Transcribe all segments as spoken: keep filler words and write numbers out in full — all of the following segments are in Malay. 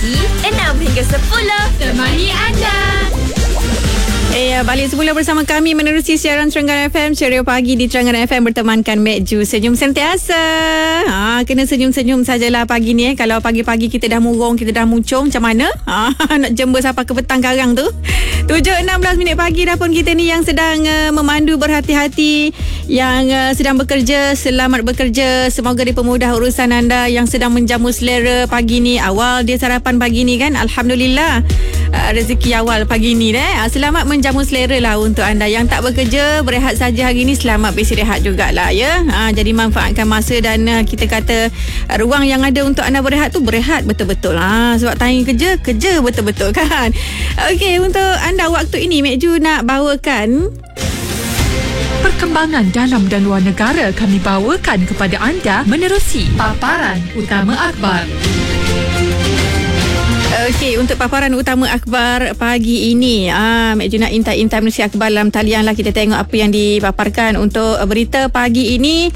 pagi enam hingga sepuluh. Temani anda. Eh, balik semula bersama kami menerusi siaran Terengganu F M, Ceria Pagi di Terengganu F M bertemankan Mek Ju. Senyum sentiasa. Ha, kena senyum-senyum sajalah pagi ni. Eh. Kalau pagi-pagi kita dah murung, kita dah muncung, macam mana? Ha, nak jember sampai ke petang karang tu. tujuh enam belas minit pagi dah pun kita ni yang sedang uh, memandu berhati-hati, yang uh, sedang bekerja, selamat bekerja. Semoga dipermudah urusan anda yang sedang menjamu selera pagi ni. Awal dia sarapan pagi ni kan. Alhamdulillah. Uh, rezeki awal pagi ni deh. Uh, selamat menjamu selera lah untuk anda yang tak bekerja, berehat saja hari ni, selamat beristirahat jugalah ya. Uh, jadi manfaatkan masa dan uh, kita kata uh, ruang yang ada untuk anda berehat tu berehat betul-betul. Uh, sebab time kerja, kerja betul-betul kan. Okey, untuk anda waktu ini Mek Ju nak bawakan perkembangan dalam dan luar negara kami bawakan kepada anda menerusi paparan utama akhbar. Okey, untuk paparan utama akhbar pagi ini, ah, Mek Ju nak intai-intai menerusi akhbar dalam talian lah. Kita tengok apa yang dipaparkan untuk berita pagi ini.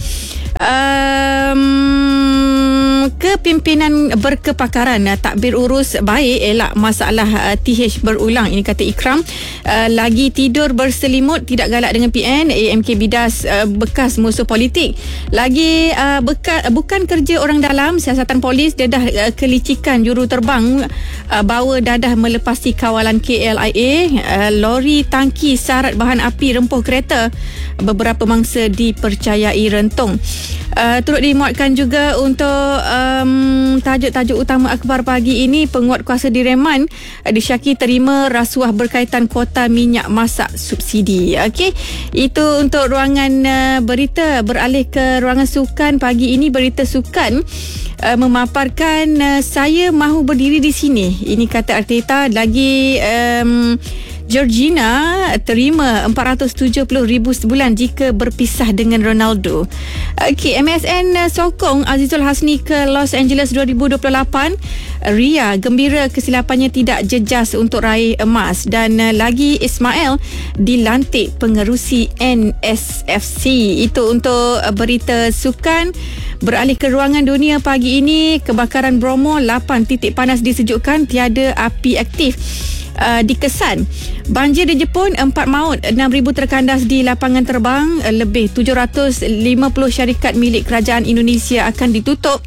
Um, kepimpinan berkepakaran uh, takbir urus baik elak masalah uh, T H berulang, ini kata Ikram. Uh, lagi tidur berselimut, tidak galak dengan P N. A M K bidas uh, bekas musuh politik. Lagi uh, bekas, bukan kerja orang dalam, siasatan polis dedah uh, kelicikan juru terbang uh, bawa dadah melepasi kawalan K L I A. Uh, lori tangki syarat bahan api rempuh kereta, beberapa mangsa dipercayai rentung. Uh, turut dimuatkan juga untuk um, tajuk-tajuk utama akhbar pagi ini. Penguat kuasa direman uh, disyaki terima rasuah berkaitan kuota minyak masak subsidi. Okey, itu untuk ruangan uh, berita. Beralih ke ruangan sukan pagi ini, berita sukan uh, memaparkan uh, saya mahu berdiri di sini, ini kata Arteta. Lagi um, Georgina terima empat ratus tujuh puluh ribu sebulan jika berpisah dengan Ronaldo. Okey, M S N sokong Azizul Hasni ke Los Angeles dua ribu dua puluh lapan. Ria gembira kesilapannya tidak jejas untuk raih emas. Dan uh, lagi Ismail dilantik pengerusi N S F C. Itu untuk uh, berita sukan. Beralih ke ruangan dunia pagi ini, kebakaran Bromo, lapan titik panas disejukkan, tiada api aktif. Uh, dikesan. Banjir di Jepun, empat maut, enam ribu terkandas di lapangan terbang. Uh, lebih tujuh ratus lima puluh syarikat milik kerajaan Indonesia akan ditutup.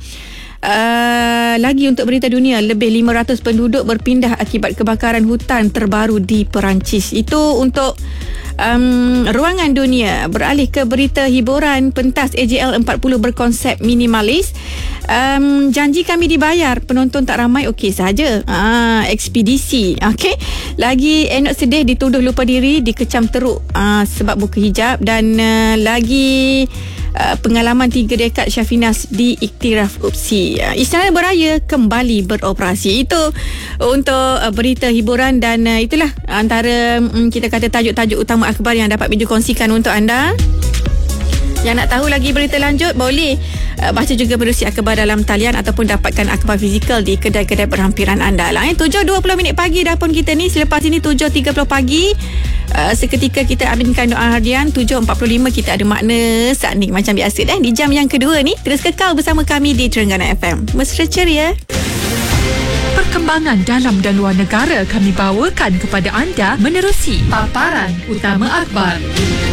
Uh, lagi untuk berita dunia, lebih lima ratus penduduk berpindah akibat kebakaran hutan terbaru di Perancis. Itu untuk um, ruangan dunia. Beralih ke berita hiburan, pentas A J L empat puluh berkonsep minimalis. Um, janji kami dibayar, penonton tak ramai, okey saja. Ah, ekspedisi. Okey. Lagi Enok sedih dituduh lupa diri, dikecam teruk ah, sebab buka hijab. Dan uh, lagi uh, pengalaman tiga dekad Syafinas diiktiraf opsi. Uh, Istana Beraya kembali beroperasi. Itu untuk uh, berita hiburan dan uh, itulah antara um, kita kata tajuk-tajuk utama akhbar yang dapat Mek Ju kongsikan untuk anda. Yang nak tahu lagi berita lanjut, boleh uh, baca juga menerusi akhbar dalam talian ataupun dapatkan akhbar fizikal di kedai-kedai berhampiran anda lah. Eh. tujuh dua puluh minit pagi dah pun kita ni. Selepas ini tujuh tiga puluh pagi, uh, seketika kita aminkan doa harian. Tujuh empat puluh lima kita ada makna saat ni macam biasa dah. Di jam yang kedua ni, terus kekal bersama kami di Terengganu F M. Mesra ceria. Perkembangan dalam dan luar negara kami bawakan kepada anda menerusi paparan utama akhbar.